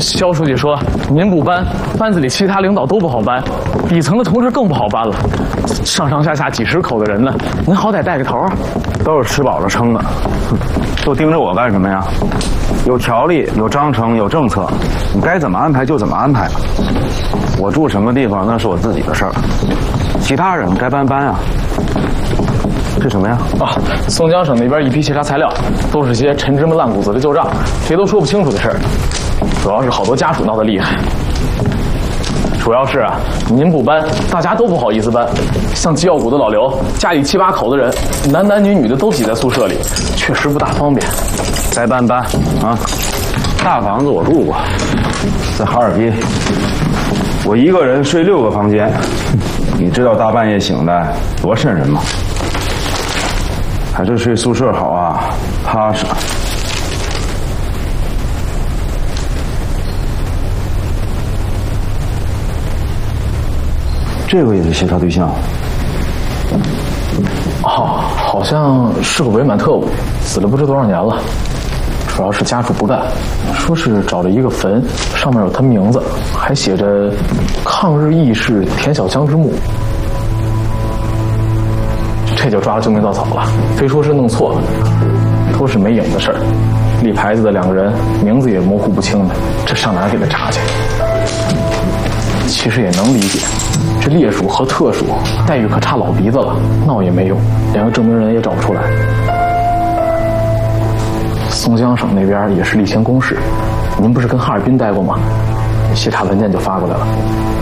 肖书记说，您不搬，班子里其他领导都不好搬，底层的同事更不好搬了。上上下下几十口的人呢，您好歹带个头啊！ 都是吃饱了撑的，都盯着我干什么呀？有条例，有章程，有政策，你该怎么安排就怎么安排。我住什么地方那是我自己的事儿，其他人该搬搬啊。这什么呀？ 啊，松江省那边一批协查材料，都是些陈芝麻烂谷子的旧账，谁都说不清楚的事儿。主要是好多家属闹得厉害。主要是啊，您不搬，大家都不好意思搬。像鸡药谷的老刘，家里7、8口的人，男男女女的都挤在宿舍里，确实不大方便。 该搬搬啊！大房子我住过，在哈尔滨，我一个人睡6个房间，你知道大半夜醒来多瘆人吗？还是睡宿舍好啊，踏实。这个也是协查对象。 哦，好像是个伪满特务，死了不知多少年了。主要是家属不干，说是找了一个坟，上面有他名字，还写着“抗日义士田小江之墓”。这就抓了救命稻草了，非说是弄错了，都是没影的事儿。立牌子的2个人名字也模糊不清的，这上哪儿给他查去？其实也能理解，这烈属和特属待遇可差老鼻子了，闹也没用，连个证明人也找不出来。松江省那边也是例行公事，您不是跟哈尔滨待过吗？协查文件就发过来了。